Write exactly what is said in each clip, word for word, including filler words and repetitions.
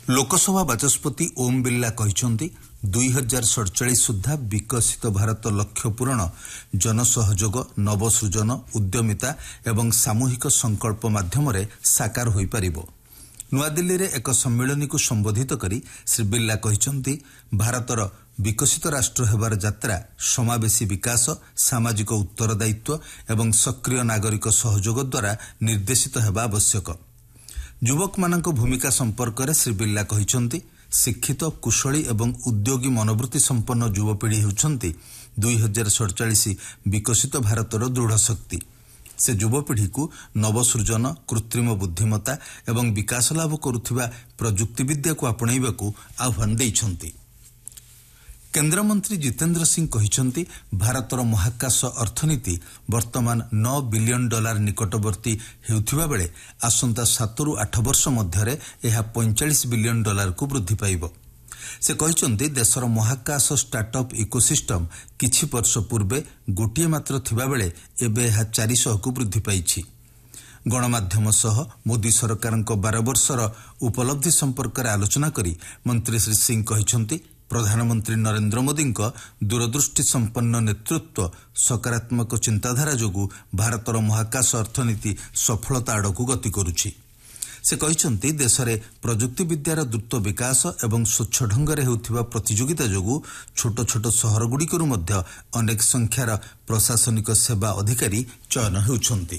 लोकसभा बाचस्पति ओम बिर्ला कहते दुई हजार सड़चाश सुधा विकसित भारत लक्ष्य पूरण जनसहयोग नवसृजन उद्यमिता एवं सामूहिक संकल्प माध्यम साकार हो पार। नुआदिल्ली में एक सम्मेलन को संबोधित करी श्री बिर्ला कहते भारतर विकसित राष्ट्र हेबार यात्रा समावेशी विकास सामाजिक उत्तरदायित्व एवं सक्रिय नागरिक सहयोग द्वारा निर्देशित हेबा आवश्यक। युवक मानक भूमिका संपर्क में श्री बिर्ला कहते शिक्षित कुशली एवं उद्योगी मनोवृत्ति संपन्न युवपीढ़ी होती दुई हजार सड़चाश विकसित भारतर दृढ़ शक्ति। से युवपीढ़ी को नवसृजन कृत्रिम बुद्धिमत्ता एवं विकास लाभ करुथिबा प्रजुक्तिविद्या को आपणैबा को आह्वान देइछन्ति। केन्द्रमंत्री जितेन्द्र सिंह कहते भारतर महाकाश अर्थनीति वर्तमान नौ बिलियन डॉलर निकटवर्ती हेउथिबा बेले आसंता सात रु आठ वर्ष मध्यरे एहा पैंतालीस बिलियन डॉलर को वृद्धि पाइब। से कहते देशर महाकाश स्टार्टअप इकोसिस्टम किछि वर्ष पूर्वे गोटिए मात्र थिबा बेले एबे एहा चार सौ को वृद्धि पाइछि। गणमाध्यम सह मोदी सरकारक बारह वर्षर उपलब्धि संपर्क में आलोचना करी मंत्री श्री सिंह कहते प्रधानमंत्री नरेंद्र मोदी दूरदृष्टि संपन्न नेतृत्व सकारात्मक चिंताधारा जोगु भारतर महाकाश अर्थनीति सफलता आड़कू गति करुछि। से कहते देश में प्रजुक्ति विद्यार द्रुत विकास एवं स्वच्छ ढंगरे हेउथिबा प्रतियोगिता जोगु छोट छोट सहरगुड़िकरू मध्य अनेक संख्यार प्रशासनिक सेवा अधिकारी चयन हेउछन्ति।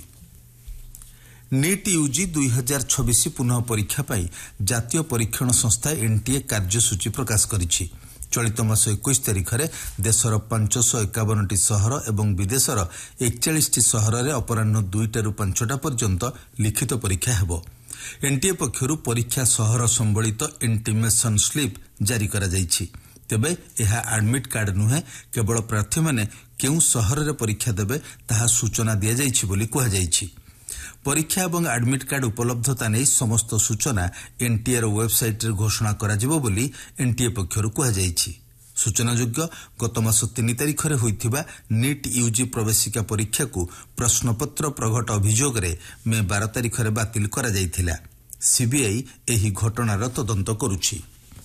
नीट यूजी दुई हजार छब्बीस पुनः परीक्षा पाई जातीय परीक्षण संस्था एनटीए कार्यसूची प्रकाश करिछि। चलित मास इक्कीस तारिख में देशर पांच सौ एकावन टी सहर एवं विदेशर एकचाश टी सहर में अपराह दुईटारू पांचटा पर्यंत लिखित परीक्षा हेब। एनटीए पक्षरु परीक्षा सहर संबलित इंटीमेशन स्लिप जारी करा जाइछि। तेबे यह एडमिट कार्ड नुहे केवल प्रार्थी माने केउ सहर रे परीक्षा देबे ताहा सूचना दिया जाइछि बोली कहा जाइछि। परीक्षा एवं एडमिट कार्ड उपलब्धता नहीं समस्त सूचना एनटीए वेबसाइट रे घोषणा करा जिवो बोली एनटीए पक्षरु कहा जाइछि। सूचनायोग्य गत मास तीन तारिख में होइथिबा नीट यूजी प्रवेशिका परीक्षा को प्रश्नपत्र प्रघट अभियोग रे मे बारह तारिख में बातिल करा जाइथिला। सीबीआई एही घटनार तदंत करुछि।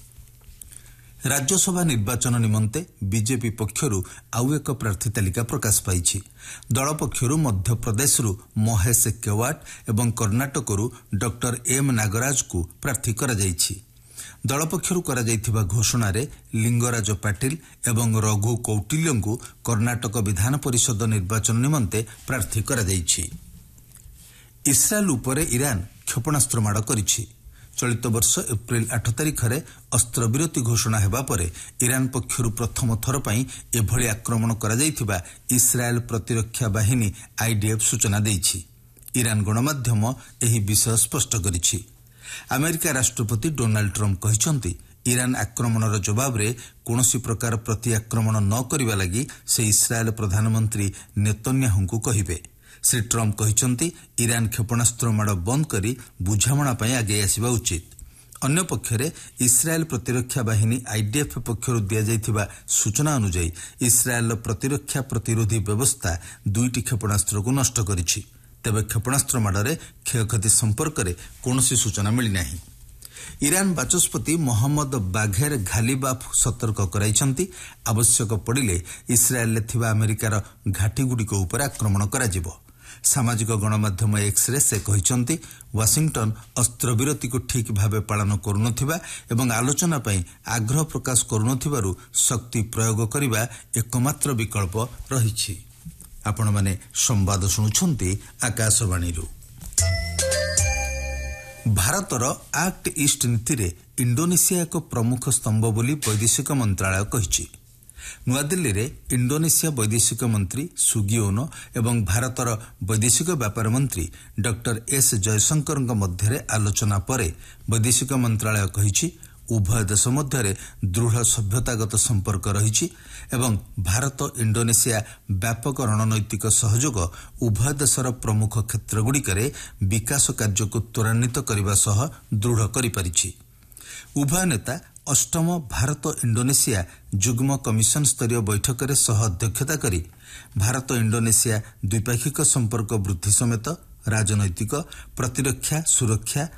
राज्यसभा निर्वाचन निमंते बीजेपी पक्षरु आउ एक प्रार्थी तालिका प्रकाश पाइछि। दल पक्षरु मध्य प्रदेशरु महेश केवाट एवं कर्णाटकरु डॉक्टर एम नागराज को प्रार्थी करा जाइछि। दल पक्षरु करा जाइथिबा घोषणा रे लिंगराज पाटिल एवं रघु कौटिल्य को कर्णाटक विधान परिषद निर्वाचन निमंते प्रार्थी करा जाइछि। इस्राएल उपरे ईरान क्षेपणास्त्र माड़ करिछि। चलित वर्ष एप्रिल आठ तारिख में अस्त्रविरति घोषणा हेबा परे ईरान पक्षरु प्रथम थर पई एभली आक्रमण करा जाइथिबा इस्राएल प्रतिरक्षा बाहिनी आईडीएफ सूचना देइछि। ईरान गणमाध्यम एही विषय स्पष्ट करिछि। अमेरिका राष्ट्रपति डोनाल्ड ट्रम्प कहते ईरान आक्रमणर जवाब रे कोनोसी प्रकार प्रति आक्रमण न करिबा लागि से इस्राएल प्रधानमंत्री नेतन्याहू को कहिबे। श्री ट्रम्प कहते ईरान क्षेपणास्त्र माड़ बंद करी बुझामणा पई आगे आसिबा उचित। अन्य पक्षरे इस्राएल प्रतिरक्षा बाहिनी आईडीएफ पक्षरु दिया जाइथिबा सूचना अनुसार इस्राएल प्रतिरक्षा प्रतिरोधी व्यवस्था दुईटी क्षेपणास्त्र को नष्ट करिछि। तेबे क्षेपणास्त्र माड़े क्षयक्षति संपर्क में कौनसी सूचना मिली नाही। ईरान बाचस्पति मोहम्मद बाघेर घालीबाफ सतर्क कराइछन्ति आवश्यक पड़िले इस्राएल थिबा अमेरिकार घाटीगुड़िक उपर आक्रमण कराजिबो। सामाजिक गणमाध्यम एक्स रे से कहते वाशिंगटन अस्त्रविरति को ठीक भावे पालन करुनथिबा एवं आलोचना पई आग्रह प्रकाश करुनथिबारु शक्ति प्रयोग करिबा एकमात्र विकल्प रहिछि। आपण माने संवाद सुनुछन्ति आकाशवाणी। भारतर एक्ट ईस्ट नीति रे इंडोनेशिया एक प्रमुख स्तंभ बोली वैदेशिक मंत्रालय कहिछि। नुआदिल्ली रे इंडोनेशिया वैदेशिक मंत्री सुगियोनो एवं भारतर वैदेशिक व्यापार मंत्री डॉक्टर एस जयशंकर मध्य आलोचना परे वैदेशिक मंत्रालय कहिछि उभय देश मध्य दृढ़ सभ्यतागत संपर्क रही एवं भारत इंडोनेशिया व्यापक रणनैतिक सहयोग उभय देशर प्रमुख क्षेत्रगुड़िक विकास कार्य को त्वरान्वित करने सह दृढ़ करिपारिछि। उभय नेता अष्टम भारत इंडोनेशिया जुग्म कमिशन स्तरीय बैठक में सह अध्यक्षता करी भारत इंडोनेशिया द्विपाक्षिक संपर्क वृद्धि समेत राजनैतिक प्रतिरक्षा सुरक्षा